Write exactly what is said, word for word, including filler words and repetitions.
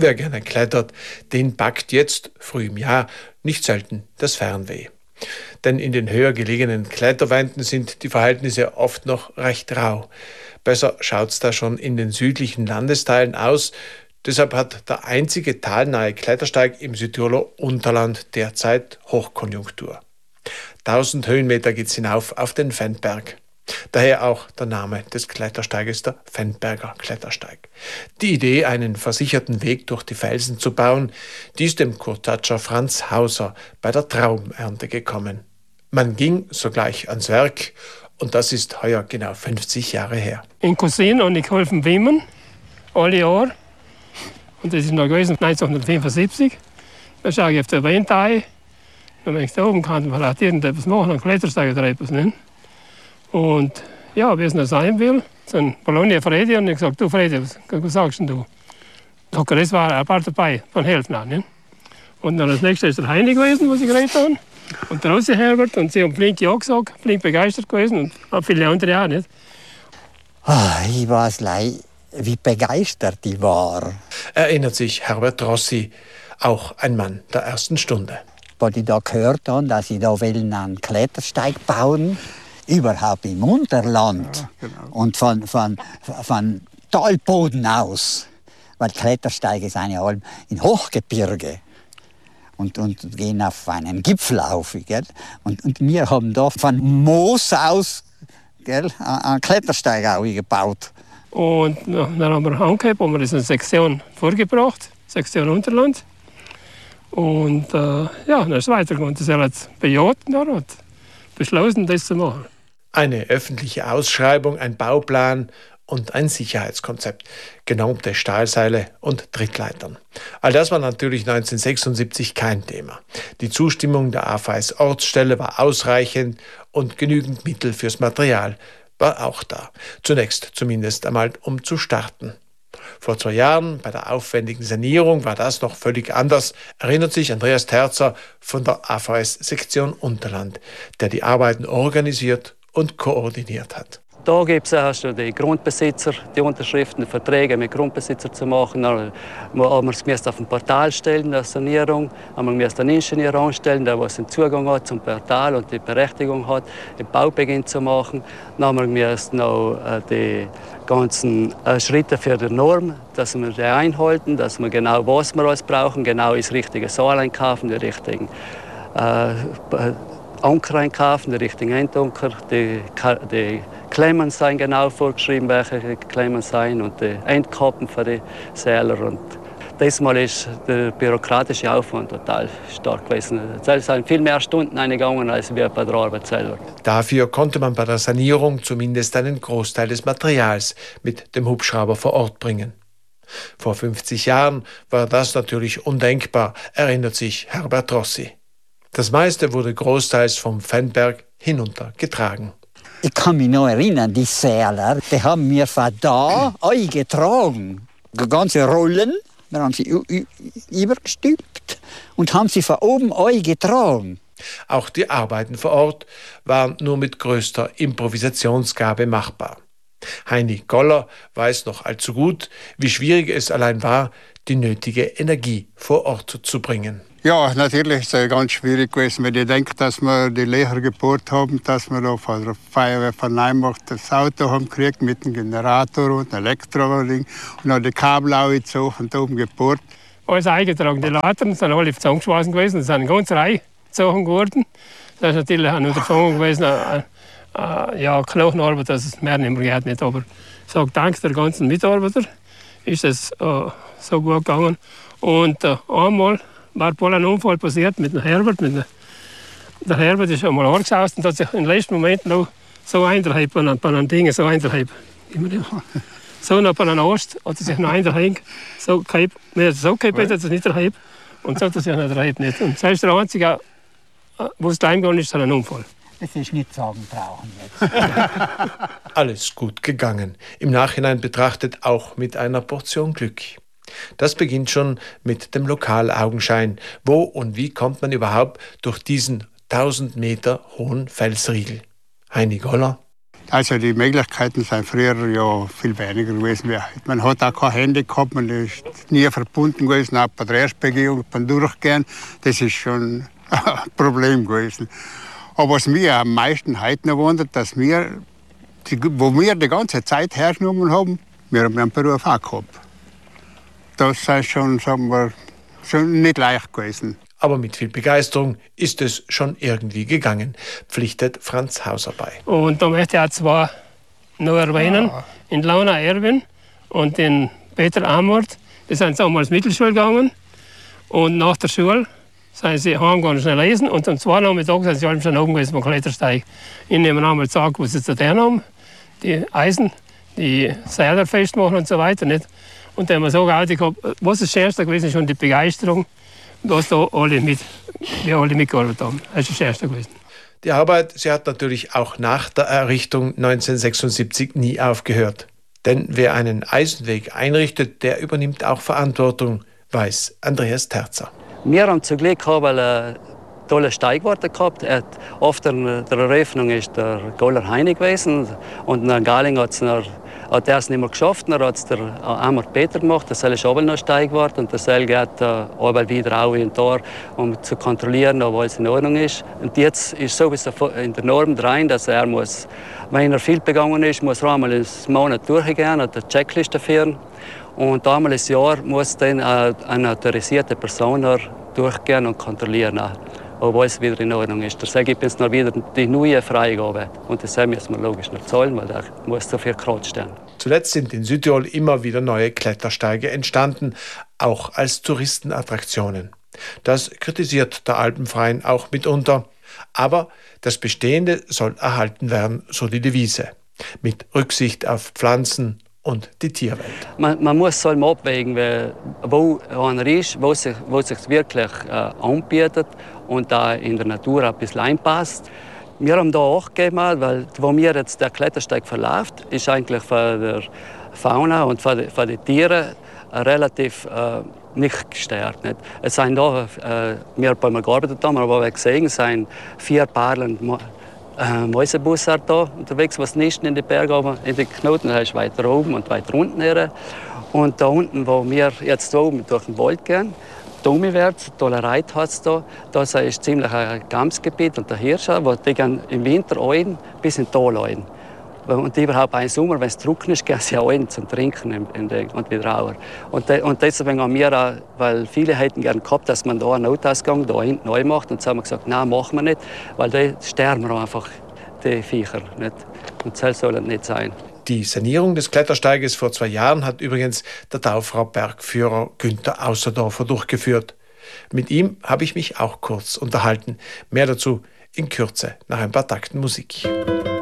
Wer gerne klettert, den packt jetzt, früh im Jahr, nicht selten das Fernweh. Denn in den höher gelegenen Kletterwänden sind die Verhältnisse oft noch recht rau. Besser schaut's da schon in den südlichen Landesteilen aus. Deshalb hat der einzige talnahe Klettersteig im Südtiroler Unterland derzeit Hochkonjunktur. tausend Höhenmeter geht's hinauf auf den Fendberg. Daher auch der Name des Klettersteiges, der Fendberger Klettersteig. Die Idee, einen versicherten Weg durch die Felsen zu bauen, die ist dem Kurtatscher Franz Hauser bei der Traubenernte gekommen. Man ging sogleich ans Werk und das ist heuer genau fünfzig Jahre her. In Cousin und ich helfe Wimmen, alle Jahre. Und das ist noch gewesen neunzehnhundertfünfundsiebzig. Da schaue ich auf der Wind ein. Und wenn ich da oben kann, vielleicht irgendetwas machen, einen Klettersteig oder etwas nennen. Und ja, wie es noch sein will, sind Bologna Fredi und ich gesagt, du Fredi, was, was sagst du? Okay, das war ein paar dabei, von Helfen an. Ne? Und dann als nächstes ist der Heini gewesen, was ich geredet habe. Und der Rossi Herbert und sie haben flink ja gesagt, flink begeistert gewesen und viele andere auch nicht. Oh, ich weiß leid, wie begeistert ich war. Erinnert sich Herbert Rossi, auch ein Mann der ersten Stunde. Als ich da gehört habe, dass ich da einen Klettersteig bauen, überhaupt im Unterland, ja, genau. Und von, von, von Talboden aus, weil Klettersteige sind ja alle in Hochgebirge und, und gehen auf einen Gipfel auf. Gell? Und, und wir haben da von Moos aus, gell, einen Klettersteig auch gebaut. Und dann haben wir angehabt, haben wir das in eine Sektion vorgebracht, Sektion Unterland. Und äh, ja, dann ist es weitergegangen. Das hat jetzt bejaht und beschlossen, das zu machen. Eine öffentliche Ausschreibung, ein Bauplan und ein Sicherheitskonzept, genormte Stahlseile und Trittleitern. All das war natürlich neunzehnhundertsechsundsiebzig kein Thema. Die Zustimmung der A V S-Ortsstelle war ausreichend und genügend Mittel fürs Material war auch da. Zunächst zumindest einmal, um zu starten. Vor zwei Jahren bei der aufwendigen Sanierung war das noch völlig anders, erinnert sich Andreas Terzer von der A V S-Sektion Unterland, der die Arbeiten organisiert und koordiniert hat. Da gibt es erst die Grundbesitzer, die Unterschriften, die Verträge mit Grundbesitzern zu machen. Dann haben wir es auf dem Portal stellen, der Sanierung. Haben wir einen Ingenieur anstellen, der den Zugang hat zum Portal und die Berechtigung hat, den Baubeginn zu machen. Dann haben wir noch die ganzen Schritte für die Norm, dass wir die einhalten, dass wir genau was wir alles brauchen, genau das richtige Saal einkaufen, die richtigen äh, Anker einkaufen, die richtigen Endunker, die, die Klemmen sind genau vorgeschrieben, welche Klemmen sind und die Endkappen für die Säler. Und diesmal ist der bürokratische Aufwand total stark gewesen. Es sind viel mehr Stunden eingegangen als bei der Arbeit selber. Dafür konnte man bei der Sanierung zumindest einen Großteil des Materials mit dem Hubschrauber vor Ort bringen. Vor fünfzig Jahren war das natürlich undenkbar, erinnert sich Herbert Rossi. Das meiste wurde großteils vom Fendberg hinunter getragen. Ich kann mich noch erinnern, die Säler, die haben mir von da eingetragen. Die ganze Rollen, wir haben sie übergestülpt und haben sie von oben eingetragen. Auch die Arbeiten vor Ort waren nur mit größter Improvisationsgabe machbar. Heini Goller weiß noch allzu gut, wie schwierig es allein war, die nötige Energie vor Ort zu bringen. Ja, natürlich ist es ganz schwierig gewesen, wenn ich denke, dass wir die Löcher gebohrt haben, dass wir da von der Feuerwehr von Neumacht das Auto haben gekriegt mit dem Generator und einem Elektro-Ding und dann die Kabel auch und oben gebohrt. Alles eingetragen, die Leitern sind alle zusammengeschweißt gewesen, es sind eine ganze Reihe gezogen geworden. Das ist natürlich eine Unterfangung gewesen, äh, äh, ja, Knochenarbeit, dass es mehr nicht mehr geht, nicht. Aber ich sage, dank der ganzen Mitarbeiter ist es äh, so gut gegangen. Und äh, einmal war wohl ein Unfall passiert mit dem Herbert. Mit dem, der Herbert ist einmal angeschaut und hat sich im letzten Moment noch so eingehalten, bei einem Ding so eingehalten. So noch bei einem Ast hat er sich noch eingehalten. So gehalten, so gehalten hat er es nicht erhalten. Und so hat er sich nicht erhalten. Nicht. Und selbst der Einzige, wo es heimgegangen ist, hat ein Unfall. Das ist nicht sagen brauchen jetzt. Alles gut gegangen. Im Nachhinein betrachtet auch mit einer Portion Glück. Das beginnt schon mit dem Lokalaugenschein. Wo und wie kommt man überhaupt durch diesen tausend Meter hohen Felsriegel? Heini Goller. Also die Möglichkeiten sind früher ja viel weniger gewesen wie heute. Man hat auch kein Handy gehabt, man ist nie verbunden gewesen, auch bei der Erstbegehung, beim Durchgehen. Das ist schon ein Problem gewesen. Aber was mir am meisten heute noch wundert, dass wir, die, wo wir die ganze Zeit hergenommen haben, wir haben einen Beruf auch gehabt. Das ist schon, sagen wir, schon nicht leicht gewesen. Aber mit viel Begeisterung ist es schon irgendwie gegangen, pflichtet Franz Hauser bei. Und da möchte ich auch zwei noch erwähnen, ja. In Launa Erwin und den Peter Amort. Die sind damals Mittelschule gegangen und nach der Schule sind sie heimgegangen schnell lesen und am zweiten Nachmittag sind sie alle schon oben gewesen beim Klettersteig. Ihnen haben einmal gesagt, was sie zu tun haben, die Eisen, die Seile festmachen und so weiter. Nicht? Und dann haben wir so gehabt, was das Schönste gewesen ist, schon die Begeisterung, dass da alle mit, wir alle mitgearbeitet haben. Das ist das Schönste gewesen. Die Arbeit, sie hat natürlich auch nach der Errichtung neunzehnhundertsechsundsiebzig nie aufgehört. Denn wer einen Eisenweg einrichtet, der übernimmt auch Verantwortung, weiß Andreas Terzer. Wir haben zum Glück einen tollen Steigwarte gehabt. Er hat oft in der Eröffnung ist der Goller Heini gewesen und in Galing hat es hat er es nicht mehr geschafft. Dann hat es der Amort Peter gemacht. Der Seil ist auch noch Steigwart und der Seil geht äh, wieder auch in den Tor, um zu kontrollieren, ob alles in Ordnung ist. Und jetzt ist sowieso in der Norm rein, dass er muss, wenn er viel begangen ist, muss er einmal einen Monat durchgehen und eine Checkliste führen. Und einmal im Jahr muss dann eine autorisierte Person durchgehen und kontrollieren, ob alles wieder in Ordnung ist. Da gibt es noch wieder die neue Freigabe. Und das müssen wir logisch noch zahlen, weil da muss so viel Kraut stehen. Zuletzt sind in Südtirol immer wieder neue Klettersteige entstanden, auch als Touristenattraktionen. Das kritisiert der Alpenverein auch mitunter. Aber das Bestehende soll erhalten werden, so die Devise. Mit Rücksicht auf Pflanzen und die Tierwelt. Man, man muss so mal abwägen, wo einer ist, wo sich, wo sich wirklich äh, anbietet und da in der Natur ein bisschen einpasst. Wir haben da auch gegeben, weil wo mir jetzt der Klettersteig verläuft, ist eigentlich für die Fauna und für die, für die Tiere relativ äh, nicht gestört. Nicht? Es sind da, äh, wir haben gearbeitet haben, aber wir gesehen, es sind vier Paaren Äh, Mäusebusse da unterwegs, was nicht in den Bergen, aber in den Knoten ist weiter oben und weiter unten her. Und da unten, wo wir jetzt oben durch den Wald gehen, Domewärts, Tollereit hat es da, das ist ziemlich ein Gamsgebiet und der Hirsche, wo die gehen im Winter ein bis in den Tal rein. Und überhaupt im Sommer, wenn es trocken ist, gehen sie auch rein zum Trinken und wieder raus. Und, de, und deswegen haben wir auch, weil viele hätten gerne gehabt, dass man da einen Notausgang da hinten neu macht. Und so haben wir gesagt, nein, machen wir nicht, weil da sterben wir einfach, die Viecher. Nicht? Und das soll es nicht sein. Die Sanierung des Klettersteiges vor zwei Jahren hat übrigens der Taufrau Bergführer Günther Außerdorfer durchgeführt. Mit ihm habe ich mich auch kurz unterhalten. Mehr dazu in Kürze nach ein paar Takten Musik.